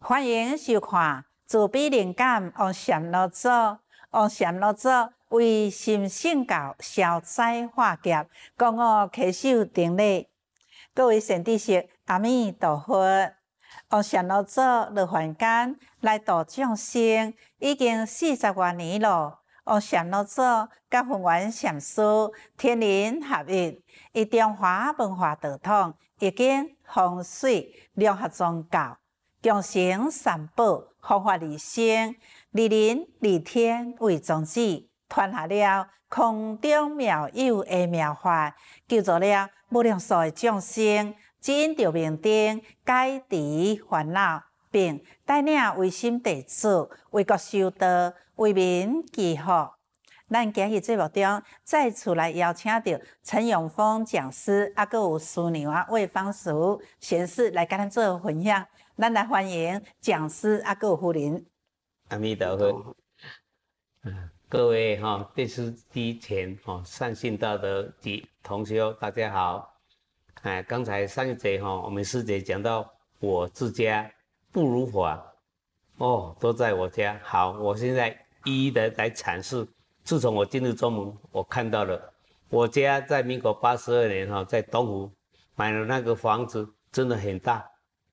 欢迎收看自闭灵感王禅老祖。王禅老祖为心性教消灾化劫，讲我稽首定礼。各位善知识，阿弥陀佛。王禅老祖落凡间来度众生，已经40多年了。王禅老祖甲弘源禅师天人合一，以中华文化道统、易经、风水融合宗教。强行三宝，方法利生，利人利天为宗旨，传下了空中妙有的妙法，救助了无量数的众生，指引着明灯，解除烦恼，并带领唯心弟子为国修道，为民祈福。咱今日节目中再次来邀请到陈永峰讲师，阁有师娘魏芳淑贤士来跟咱做分享。咱来欢迎讲师阁有夫人。 阿弥陀佛。各位电视机前善信道德及同修，大家好。刚才上一节我们师姐讲到我自家不如法，都在我家。好，我现在一一的来阐释。自从我进入宗门，我看到了我家在民国82年在东湖买了那个房子，真的很大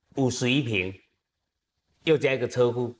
，51坪，又加一个车库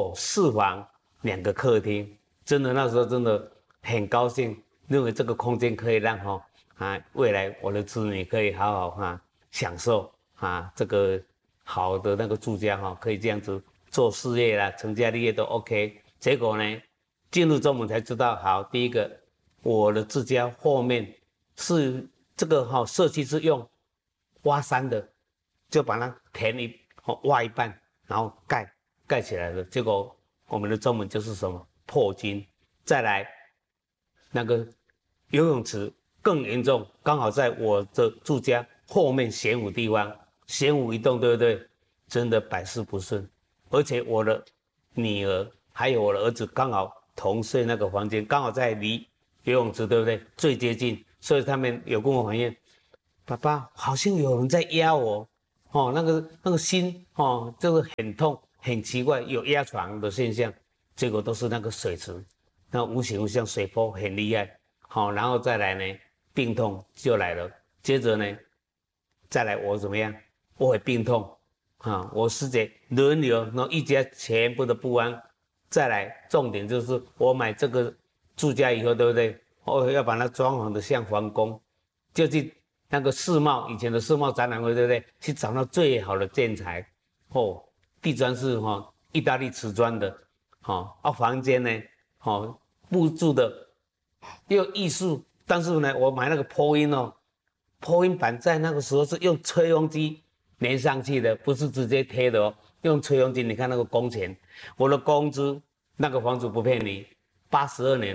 ，4房2个客厅，真的那时候真的很高兴，认为这个空间可以让未来我的子女可以好好享受这个好的那个住家可以这样子做事业啦，成家立业都 OK。结果呢，进入宗门才知道，好，第一个，我的自家后面是这个社区是用挖山的，就把它填挖一半，然后盖起来了。结果我们的宗门就是什么破军，再来那个游泳池更严重，刚好在我的住家后面玄武地方，玄武一动，对不对？真的百事不顺，而且我的女儿还有我的儿子刚好同睡那个房间，刚好在离游泳池，对不对？最接近，所以他们有跟我反映，爸爸好像有人在压我，那个心就是很痛，很奇怪，有压床的现象。结果都是那个水池，那无形像水波很厉害，然后再来呢，病痛就来了。接着呢，再来我怎么样？我会病痛我师姐轮流，然后一家全部的不安。再来，重点就是我买这个住家以后，对不对？我要把它装潢的像皇宫，就去那个世贸，以前的世贸展览会，对不对？去找到最好的建材，地砖是意大利瓷砖的，房间呢，布置的又艺术，但是呢，我买那个破音破音板在那个时候是用吹风机粘上去的，不是直接贴的用吹风机。你看那个工钱，我的工资那个房子不骗你，82年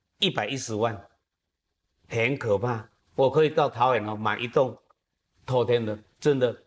110万，很可怕。我可以到桃园买一栋透天的，真的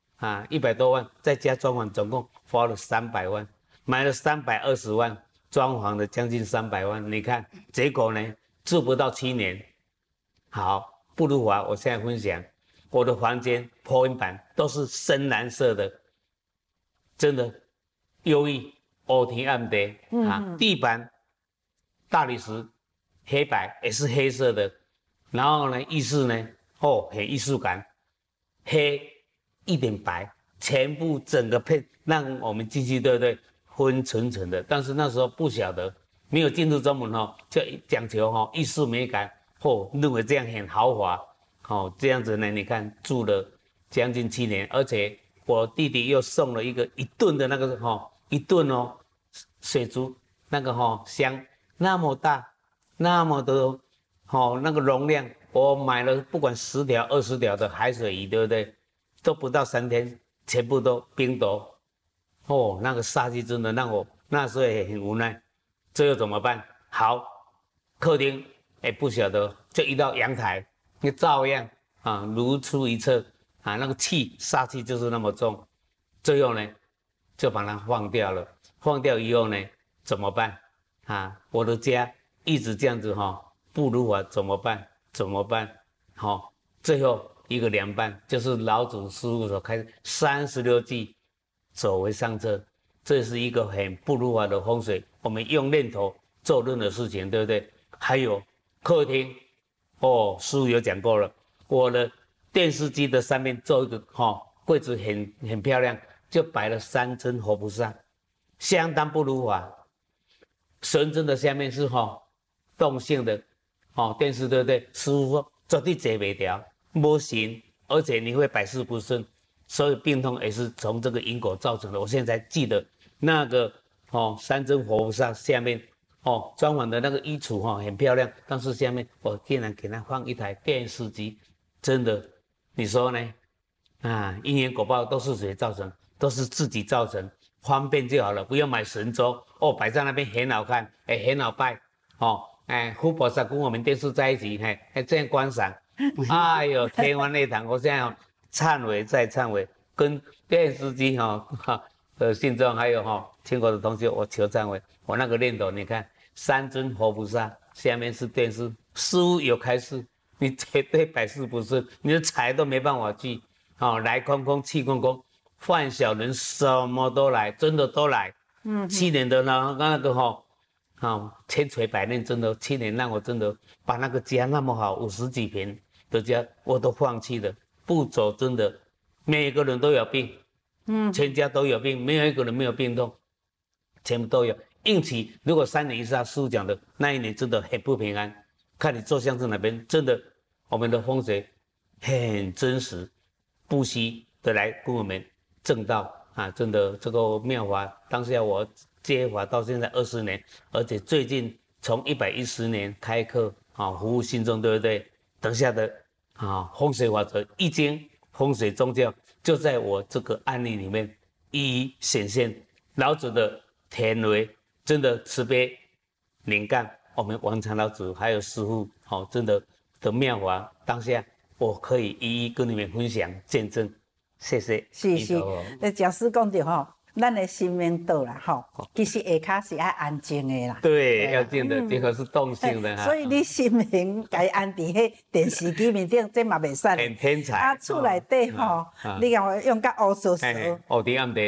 100多万，再加装潢，总共花了300万，买了320万，装潢的将近300万。你看结果呢，住不到7年。好，不如法，我现在分享我的房间破音板都是深蓝色的，真的优异，黑天暗地地板大理石黑白也是黑色的，然后呢，浴室呢很艺术感，黑一点白，全部整个配让我们进去，对不对？昏沉沉的，但是那时候不晓得，没有进入宗门就讲求艺术美感，认为这样很豪华，这样子呢，你看住了将近7年，而且我弟弟又送了1吨的那个1吨水族那个箱，那么大，那么的那个容量，我买了不管10条20条的海水鱼，对不对？都不到3天，全部都冰冻。那个杀气真的让我那时候也很无奈，这又怎么办？好，客厅不晓得，就一到阳台，那照样如出一辙那个杀气就是那么重。最后呢，就把它放掉了。放掉以后呢，怎么办我的家一直这样子不如法，怎么办？怎么办？最后一个凉拌，就是老祖师傅所开36计走为上策。 这是一个很不如法的风水。我们用念头做任何事情，对不对？还有客厅，哦，师傅有讲过了，我的电视机的上面做一个柜子很漂亮，就摆了3尊活菩萨，相当不如法。神尊的下面是动性的电视，对不对？师傅说绝对坐不掉，不行，而且你会百事不顺，所有病痛也是从这个因果造成的。我现在记得那个3尊活菩萨下面装潢的那个衣橱很漂亮，但是下面我竟然给他放一台电视机，真的，你说呢？因缘果报都是谁造成？都是自己造成。方便就好了，不用买神桌摆在那边很好看，很好拜护菩萨跟我们电视在一起，这样观赏，哎呦天方夜谭！我现在忏悔再忏悔，跟电视机信众还有听过的同学，我求忏悔，我那个念头，你看3尊活菩萨下面是电视，师父有开示，你绝对百事不顺，你的财都没办法聚，来空空去空空。犯小人什么都来，真的都来。7年的那个千锤百炼，真的7年让我真的把那个家那么好50几平的家我都放弃了，不走真的，每个人都有病，全家都有病，没有一个人没有病痛，全部都有。应期如果3年以上，师父讲的那一年真的很不平安。看你坐向是哪边，真的我们的风水很真实，不惜的来跟我们正道真的这个妙法，当下我接法到现在20年，而且最近从110年开课服务信众，对不对？等下的风水法则、易经、风水宗教，就在我这个案例里面一一显现。老子的天为真的慈悲灵感，我们王禅老子还有师父真的的妙法，当下我可以一一跟你们分享见证。谢谢。 是，教师讲到咱的生命道啦其实下骹是要安静的啦。 对，要静的，这个是动性的所以你心灵该安伫迄电视机面顶，这嘛袂使。 很天才。 厝内底你讲用甲乌索索。 黑暗地。